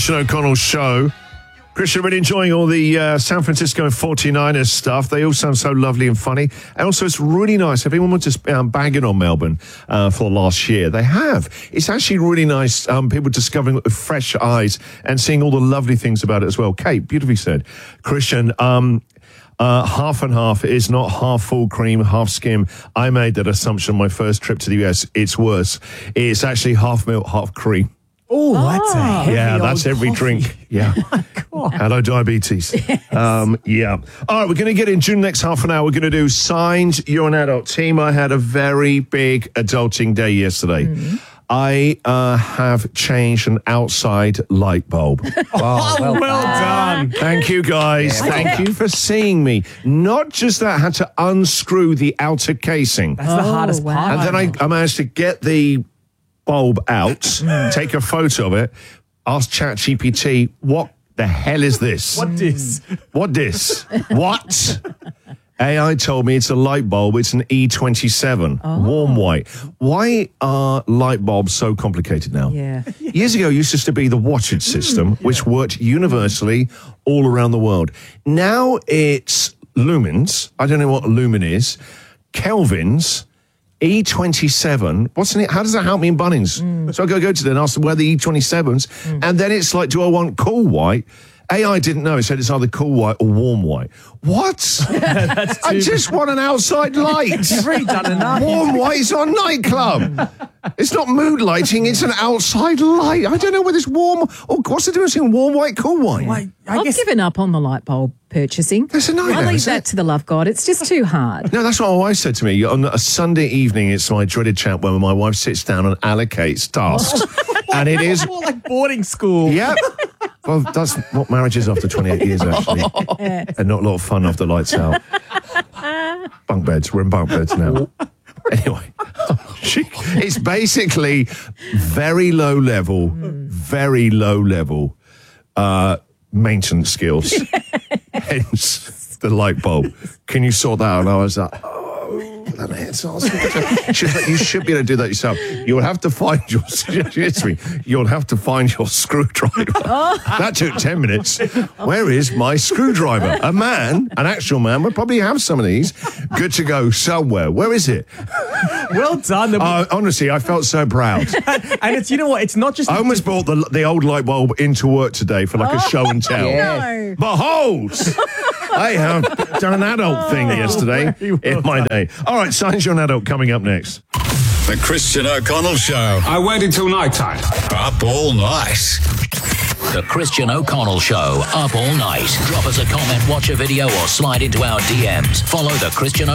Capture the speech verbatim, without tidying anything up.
Christian O'Connell Show. Christian, really enjoying all the uh, San Francisco forty-niners stuff. They all sound so lovely and funny. And also, it's really nice. If anyone wants to um, bag in on Melbourne uh, for last year, they have. It's actually really nice, um, people discovering it with fresh eyes and seeing all the lovely things about it as well. Kate, beautifully said. Christian, um, uh, half and half is not half full cream, half skim. I made that assumption my first trip to the U S. It's worse. It's actually half milk, half cream. Ooh, oh, that's a heavy yeah, that's old every coffee. drink. Yeah. Oh, God. Hello, diabetes. Yes. Um, yeah. All right, we're going to get into the next half an hour. We're going to do Signed, You're an Adult. Team, I had a very big adulting day yesterday. Mm-hmm. I uh, have changed an outside light bulb. Oh, well, well done. Thank you, guys. Yeah, Thank you for seeing me. Not just that, I had to unscrew the outer casing. That's oh, the hardest wow. part. And then I, I managed to get the bulb out, take a photo of it, ask ChatGPT, what the hell is this? What this? What this? What? A I told me it's a light bulb. It's an E twenty-seven, oh. warm white. Why are light bulbs so complicated now? Yeah. Years ago, it used to be the wattage system, mm, which yeah. worked universally all around the world. Now it's lumens. I don't know what a lumen is. Kelvins. E twenty-seven, what's in it? How does that help me in Bunnings? Mm. So I go go to them and ask them where the E twenty-sevens, mm. and then it's like, do I want cool white? A I didn't know. It said it's either cool white or warm white. What? I just want an outside light. You've already done enough. Warm white is on nightclub. It's not mood lighting, it's an outside light. I don't know whether it's warm or what's the difference between warm white, cool white? Well, I I've guess... given up on the light bulb purchasing. That's a nightmare. I leave that to the love God. It's just too hard. No, that's what my wife said to me. On a Sunday evening, it's my dreaded chat when my wife sits down and allocates tasks. And it is... more like boarding school. Yep. Well, that's what marriage is after twenty-eight years, actually. Yes. And not a lot of fun after lights out. Bunk beds. We're in bunk beds now. Anyway, she, it's basically very low level, mm. very low level uh, maintenance skills. Hence the light bulb. Can you sort that out? And I was like, oh, you should be able to do that yourself. You'll have to find your, me, you'll have to find your screwdriver. Oh. That took ten minutes. Where is my screwdriver? A man, an actual man, would probably have some of these. Good to go somewhere. Where is it? Well done. Uh, honestly, I felt so proud. And it's, you know what, it's not just... I almost brought the, the old light bulb into work today for like a show and tell. Yes. Behold! I have done an adult thing yesterday in my day. All right, Signs You're an Adult coming up next. The Christian O'Connell Show. I waited till night time. Up all night. The Christian O'Connell Show, up all night. Drop us a comment, watch a video, or slide into our D Ms. Follow the Christian